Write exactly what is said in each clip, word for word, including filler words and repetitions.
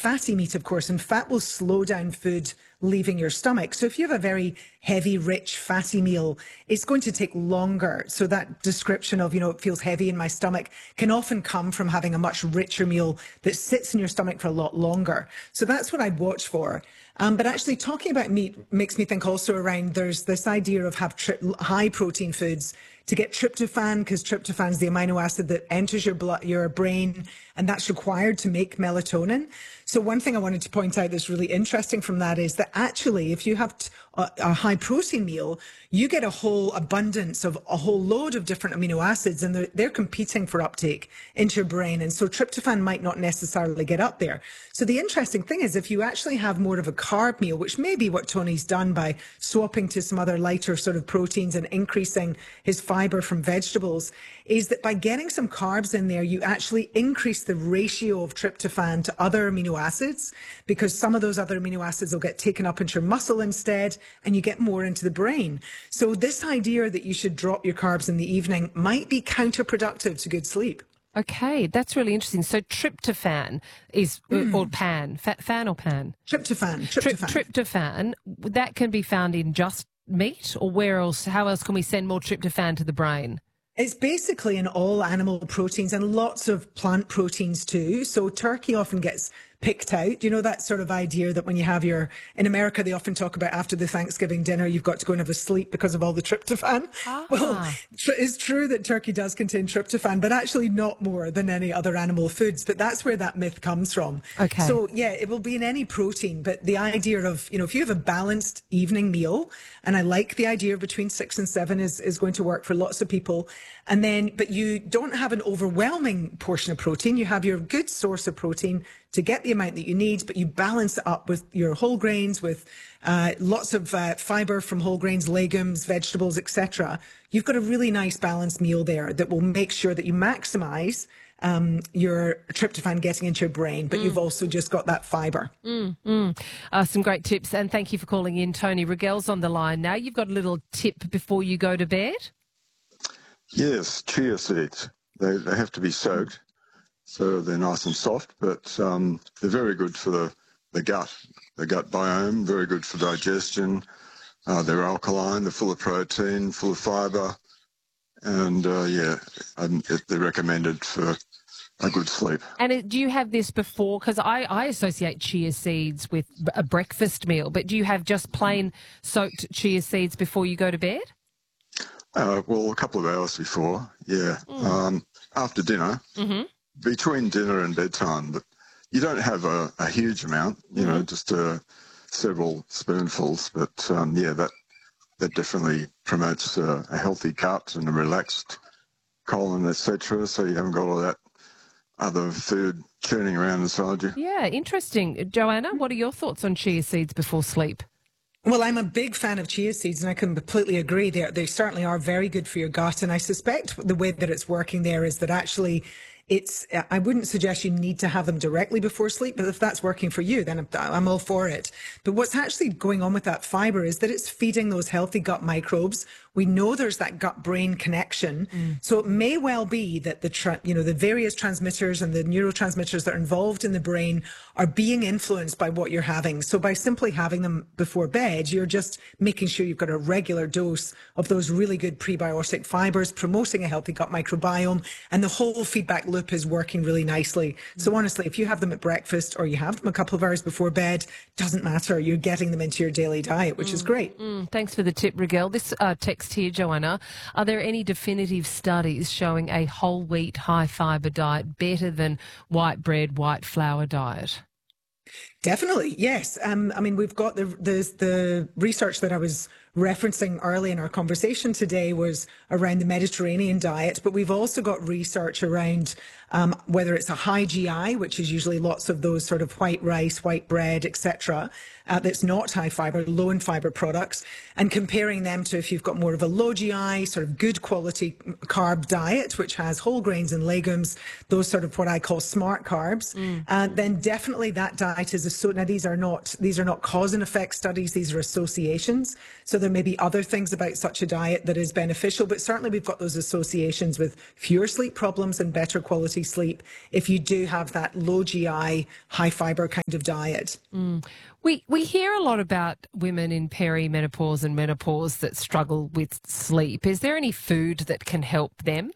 fatty meat, of course, and fat will slow down food leaving your stomach. So if you have a very heavy, rich, fatty meal, it's going to take longer. So that description of, you know, it feels heavy in my stomach can often come from having a much richer meal that sits in your stomach for a lot longer. So that's what I'd watch for. Um, but actually talking about meat makes me think also around there's this idea of have tri- high protein foods to get tryptophan, because tryptophan is the amino acid that enters your blood, your brain, and that's required to make melatonin. So one thing I wanted to point out that's really interesting from that is that actually if you have t- a, a high protein meal, you get a whole abundance of a whole load of different amino acids, and they're, they're competing for uptake into your brain. And so tryptophan might not necessarily get up there. So the interesting thing is if you actually have more of a carb meal, which may be what Tony's done by swapping to some other lighter sort of proteins and increasing his fiber from vegetables, is that by getting some carbs in there, you actually increase the ratio of tryptophan to other amino acids, because some of those other amino acids will get taken up into your muscle instead, and you get more into the brain. So this idea that you should drop your carbs in the evening might be counterproductive to good sleep. Okay, that's really interesting. So tryptophan is, mm. or pan, fa- fan or pan? Tryptophan. Tryptophan. Tri- tryptophan, that can be found in just meat, or where else, how else can we send more tryptophan to the brain? It's basically in all animal proteins and lots of plant proteins too. So turkey often gets picked out. You know, that sort of idea that when you have your, in America, they often talk about after the Thanksgiving dinner, you've got to go and have a sleep because of all the tryptophan. Ah. Well, it's true that turkey does contain tryptophan, but actually not more than any other animal foods. But that's where that myth comes from. Okay. So yeah, it will be in any protein, but the idea of, you know, if you have a balanced evening meal, and I like the idea of between six and seven is, is going to work for lots of people. And then, but you don't have an overwhelming portion of protein. You have your good source of protein to get the amount that you need, but you balance it up with your whole grains, with uh, lots of uh, fiber from whole grains, legumes, vegetables, et cetera. You've got a really nice balanced meal there that will make sure that you maximize um, your tryptophan getting into your brain, but mm. you've also just got that fiber. Mm, mm. Uh, some great tips, and thank you for calling in. Tony Regel's on the line now. You've got a little tip before you go to bed? Yes, chia seeds. They, they have to be soaked, so they're nice and soft, but um, they're very good for the, the gut, the gut biome, very good for digestion. Uh, they're alkaline, they're full of protein, full of fibre, and uh, yeah, um, it, they're recommended for a good sleep. And it, do you have this before? Because I, I associate chia seeds with a breakfast meal, but do you have just plain soaked chia seeds before you go to bed? Uh, well, a couple of hours before, yeah. Mm. Um, after dinner, mm-hmm. between dinner and bedtime, but you don't have a, a huge amount, you mm-hmm. know, just uh, several spoonfuls. But um, yeah, that that definitely promotes uh, a healthy gut and a relaxed colon, et cetera. So you haven't got all that other food churning around inside you. Yeah, interesting. Joanna, what are your thoughts on chia seeds before sleep? Well, I'm a big fan of chia seeds, and I can completely agree. They, they certainly are very good for your gut. And I suspect the way that it's working there is that actually it's, I wouldn't suggest you need to have them directly before sleep, but if that's working for you, then I'm all for it. But what's actually going on with that fiber is that it's feeding those healthy gut microbes. We know there's that gut-brain connection. Mm. So it may well be that the, tra- you know, the various transmitters and the neurotransmitters that are involved in the brain are being influenced by what you're having. So by simply having them before bed, you're just making sure you've got a regular dose of those really good prebiotic fibers, promoting a healthy gut microbiome, and the whole feedback loop is working really nicely. Mm. So honestly, if you have them at breakfast or you have them a couple of hours before bed, doesn't matter. You're getting them into your daily diet, which mm. is great. Mm. Thanks for the tip, Rigel. This uh, text here, Joanna, are there any definitive studies showing a whole wheat, high fibre diet better than white bread, white flour diet? Definitely, yes. Um, I mean, we've got the, the the research that I was referencing early in our conversation today was around the Mediterranean diet, but we've also got research around um, whether it's a high G I, which is usually lots of those sort of white rice, white bread, et cetera, uh, that's not high fibre, low in fibre products, and comparing them to if you've got more of a low G I, sort of good quality carb diet, which has whole grains and legumes, those sort of what I call smart carbs, mm. uh, then definitely that diet is a so now these are not these are not cause and effect studies, these are associations. So there may be other things about such a diet that is beneficial, but certainly we've got those associations with fewer sleep problems and better quality sleep if you do have that low G I, high fibre kind of diet. Mm. We we hear a lot about women in perimenopause and menopause that struggle with sleep. Is there any food that can help them?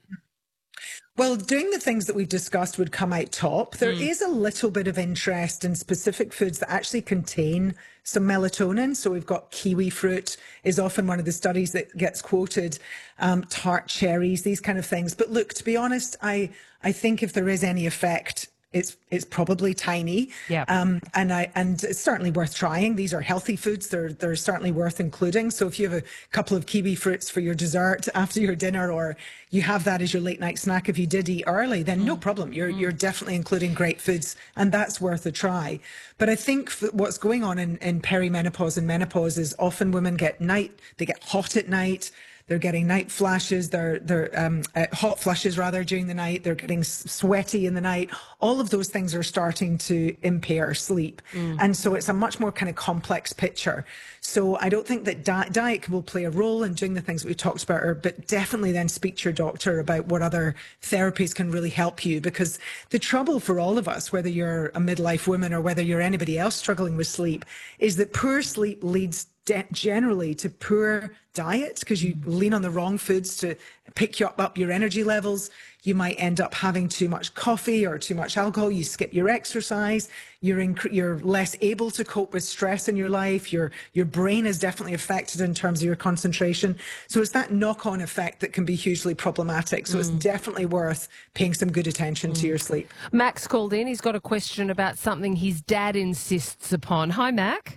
Well, doing the things that we've discussed would come out top. There Mm. is a little bit of interest in specific foods that actually contain some melatonin. So we've got kiwi fruit is often one of the studies that gets quoted, um, tart cherries, these kind of things. But look, to be honest, I, I think if there is any effect, It's it's probably tiny, yeah. um, and I and it's certainly worth trying. These are healthy foods; they're they're certainly worth including. So if you have a couple of kiwi fruits for your dessert after your dinner, or you have that as your late night snack if you did eat early, then mm. no problem. You're mm. you're definitely including great foods, and that's worth a try. But I think what's going on in, in perimenopause and menopause is often women get night they get hot at night. They're getting night flashes, they're, they're um, uh, hot flushes rather during the night, they're getting sweaty in the night. All of those things are starting to impair sleep. Mm. And so it's a much more kind of complex picture. So I don't think that di- diet will play a role in doing the things that we talked about, but definitely then speak to your doctor about what other therapies can really help you. Because the trouble for all of us, whether you're a midlife woman or whether you're anybody else struggling with sleep, is that poor sleep leads generally to poor diet because you lean on the wrong foods to pick you up, up your energy levels. You might end up having too much coffee or too much alcohol. You skip your exercise. You're inc- you're less able to cope with stress in your life. Your your brain is definitely affected in terms of your concentration. So it's that knock-on effect that can be hugely problematic. So mm. it's definitely worth paying some good attention mm. to your sleep. Max called in. He's got a question about something his dad insists upon. Hi, Mac.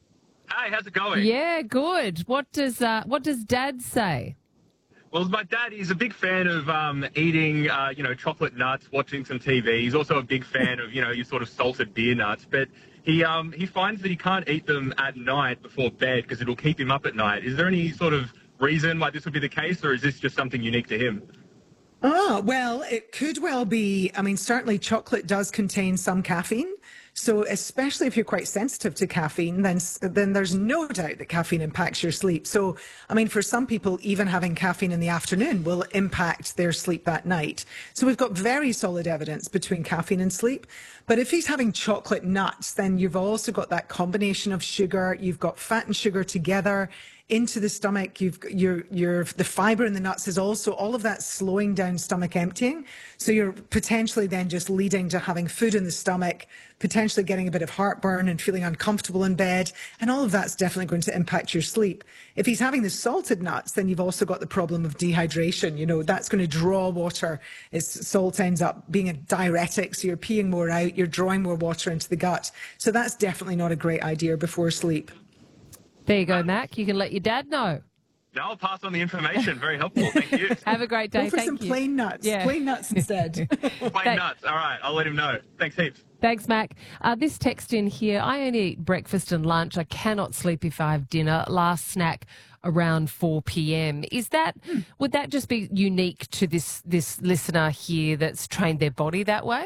Hi, how's it going? Yeah, good. What does uh, what does Dad say? Well, my dad, he's a big fan of um, eating, uh, you know, chocolate nuts, watching some T V. He's also a big fan of, you know, your sort of salted beer nuts. But he um, he finds that he can't eat them at night before bed because it'll keep him up at night. Is there any sort of reason why this would be the case, or is this just something unique to him? Oh, well, it could well be. I mean, certainly chocolate does contain some caffeine. So especially if you're quite sensitive to caffeine, then then there's no doubt that caffeine impacts your sleep. So, I mean, for some people, even having caffeine in the afternoon will impact their sleep that night. So we've got very solid evidence between caffeine and sleep. But if he's having chocolate nuts, then you've also got that combination of sugar. You've got fat and sugar together into the stomach. You've your your the fiber in the nuts is also all of that slowing down stomach emptying. So you're potentially then just leading to having food in the stomach, potentially getting a bit of heartburn and feeling uncomfortable in bed. And all of that's definitely going to impact your sleep. If he's having the salted nuts, then you've also got the problem of dehydration. You know, that's going to draw water as salt ends up being a diuretic. So you're peeing more out, you're drawing more water into the gut. So that's definitely not a great idea before sleep. There you go, Mac. You can let your dad know. No, I'll pass on the information. Very helpful. Thank you. Have a great day. Go for Thank some you. plain nuts. Yeah. Plain nuts instead. Plain nuts. All right. I'll let him know. Thanks heaps. Thanks, Mac. Uh, this text in here, I only eat breakfast and lunch. I cannot sleep if I have dinner. Last snack around four p.m. Is that, hmm. would that just be unique to this, this listener here that's trained their body that way?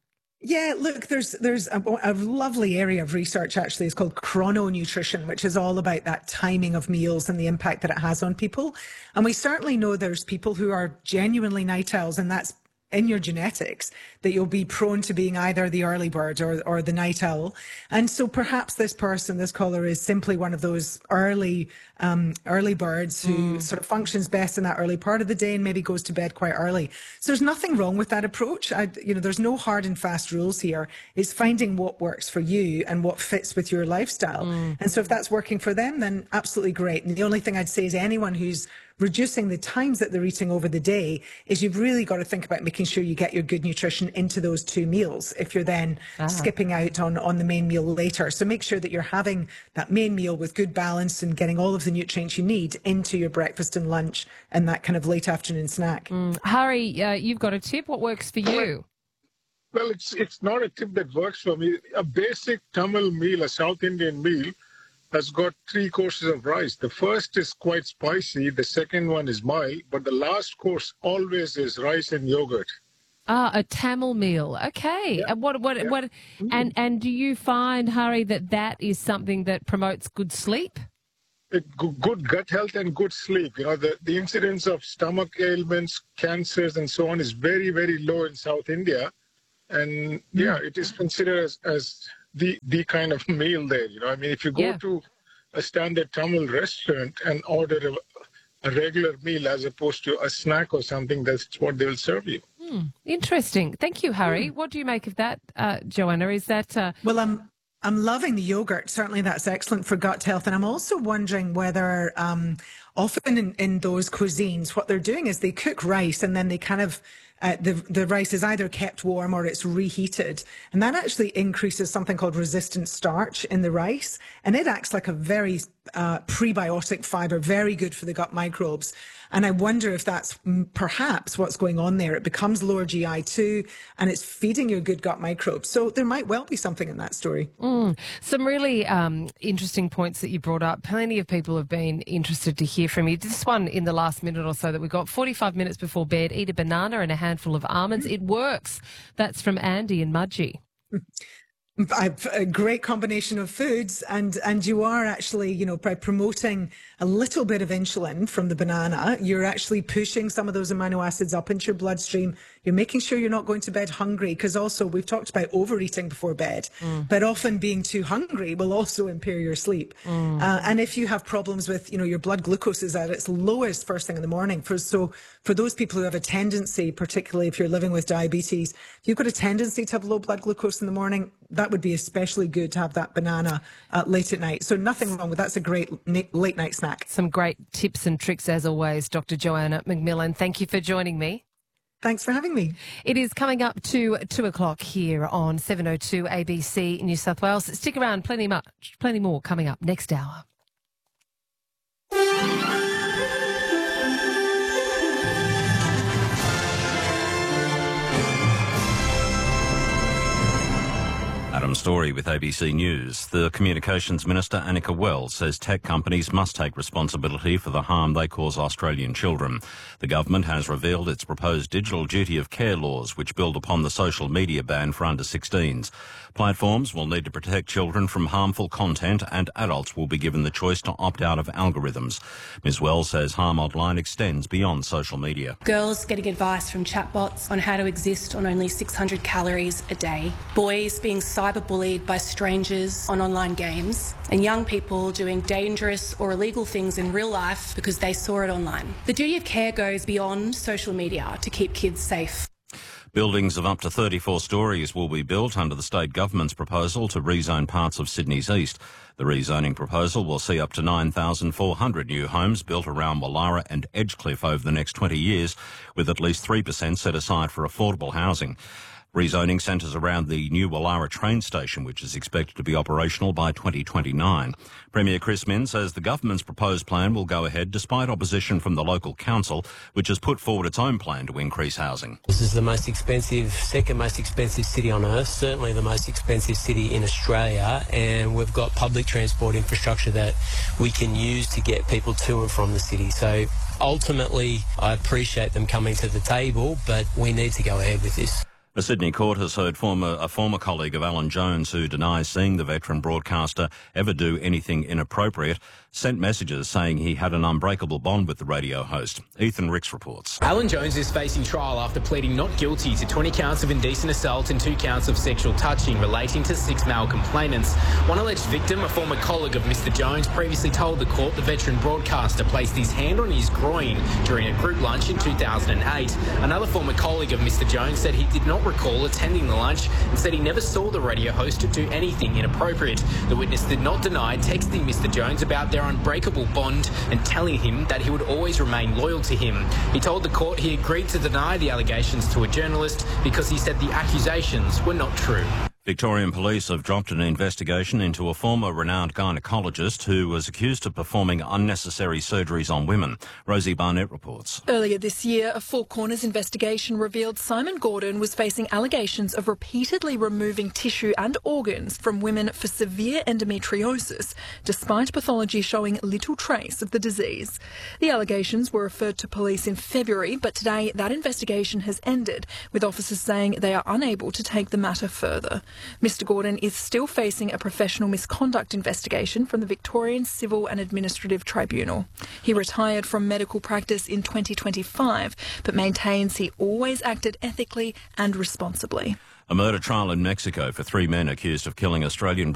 Yeah, look, there's there's a, a lovely area of research actually. It's called chrononutrition, which is all about that timing of meals and the impact that it has on people. And we certainly know there's people who are genuinely night owls, and that's in your genetics, that you'll be prone to being either the early bird or, or the night owl. And so perhaps this person, this caller, is simply one of those early um, early birds who mm. sort of functions best in that early part of the day and maybe goes to bed quite early. So there's nothing wrong with that approach. I, you know, there's no hard and fast rules here. It's finding what works for you and what fits with your lifestyle. Mm. And so if that's working for them, then absolutely great. And the only thing I'd say is anyone who's reducing the times that they're eating over the day is you've really got to think about making sure you get your good nutrition into those two meals if you're then ah. skipping out on, on the main meal later. So make sure that you're having that main meal with good balance and getting all of the nutrients you need into your breakfast and lunch and that kind of late afternoon snack. Mm. Harry, uh, you've got a tip. What works for you? Well, it's it's not a tip that works for me. A basic Tamil meal, a South Indian meal, has got three courses of rice. The first is quite spicy. The second one is mild. But the last course always is rice and yogurt. Ah, a Tamil meal. Okay. Yeah. And what? What? Yeah. What? And and do you find, Harry, that that is something that promotes good sleep? a g- good gut health and good sleep. You know, the, the incidence of stomach ailments, cancers, and so on is very, very low in South India. And yeah, it is considered as, as the the kind of meal there. You know, I mean, if you go Yeah. to a standard Tamil restaurant and order a, a regular meal as opposed to a snack or something, that's what they'll serve you. Interesting. Thank you, Harry. What do you make of that, uh, Joanna? Is that uh, Well, I'm I'm loving the yogurt. Certainly, that's excellent for gut health. And I'm also wondering whether um, often in, in those cuisines, what they're doing is they cook rice and then they kind of uh, the the rice is either kept warm or it's reheated, and that actually increases something called resistant starch in the rice, and it acts like a very uh, prebiotic fiber, very good for the gut microbes. And I wonder if that's mm, perhaps what's going on there. It becomes lower G I too, and it's feeding your good gut microbes. So there might well be something in that story. mm, some really um, interesting points that you brought up? Plenty of people have been interested to hear from you. This one in the last minute or so that we got, forty-five minutes before bed, eat a banana and a handful of almonds. It works. That's from Andy and Mudgee. I've, a great combination of foods, and and you are actually, you know, by promoting a little bit of insulin from the banana, you're actually pushing some of those amino acids up into your bloodstream. You're making sure you're not going to bed hungry, because also we've talked about overeating before bed, mm. but often being too hungry will also impair your sleep. Mm. Uh, and if you have problems with, you know, your blood glucose is at its lowest first thing in the morning. For so for those people who have a tendency, particularly if you're living with diabetes, if you've got a tendency to have low blood glucose in the morning, that would be especially good to have that banana uh, late at night. So nothing wrong with that. That's a great na- late night snack. Some great tips and tricks as always, Doctor Joanna McMillan. Thank you for joining me. Thanks for having me. It is coming up to two o'clock here on seven oh two A B C New South Wales. Stick around, plenty much, plenty more coming up next hour. Adam Story with A B C News. The Communications Minister, Annika Wells, says tech companies must take responsibility for the harm they cause Australian children. The government has revealed its proposed digital duty of care laws, which build upon the social media ban for under sixteens. Platforms will need to protect children from harmful content, and adults will be given the choice to opt out of algorithms. Miz Wells says harm online extends beyond social media. Girls getting advice from chatbots on how to exist on only six hundred calories a day. Boys being cyberbullied by strangers on online games. And young people doing dangerous or illegal things in real life because they saw it online. The duty of care goes beyond social media to keep kids safe. Buildings of up to thirty-four storeys will be built under the state government's proposal to rezone parts of Sydney's east. The rezoning proposal will see up to nine thousand four hundred new homes built around Wallara and Edgecliff over the next twenty years, with at least three percent set aside for affordable housing. Rezoning centres around the new Wallara train station, which is expected to be operational by twenty twenty-nine. Premier Chris Minns says the government's proposed plan will go ahead despite opposition from the local council, which has put forward its own plan to increase housing. This is the most expensive, second most expensive city on earth, certainly the most expensive city in Australia, and we've got public transport infrastructure that we can use to get people to and from the city. So ultimately, I appreciate them coming to the table, but we need to go ahead with this. The Sydney court has heard former, a former colleague of Alan Jones, who denies seeing the veteran broadcaster ever do anything inappropriate, sent messages saying he had an unbreakable bond with the radio host. Ethan Ricks reports. Alan Jones is facing trial after pleading not guilty to twenty counts of indecent assault and two counts of sexual touching relating to six male complainants. One alleged victim, a former colleague of Mister Jones, previously told the court the veteran broadcaster placed his hand on his groin during a group lunch in two thousand eight. Another former colleague of Mister Jones said he did not recall attending the lunch and said he never saw the radio host do anything inappropriate. The witness did not deny texting Mister Jones about their unbreakable bond and telling him that he would always remain loyal to him. He told the court he agreed to deny the allegations to a journalist because he said the accusations were not true. Victorian police have dropped an investigation into a former renowned gynaecologist who was accused of performing unnecessary surgeries on women. Rosie Barnett reports. Earlier this year, a Four Corners investigation revealed Simon Gordon was facing allegations of repeatedly removing tissue and organs from women for severe endometriosis, despite pathology showing little trace of the disease. The allegations were referred to police in February, but today that investigation has ended, with officers saying they are unable to take the matter further. Mister Gordon is still facing a professional misconduct investigation from the Victorian Civil and Administrative Tribunal. He retired from medical practice in twenty twenty-five, but maintains he always acted ethically and responsibly. A murder trial in Mexico for three men accused of killing Australian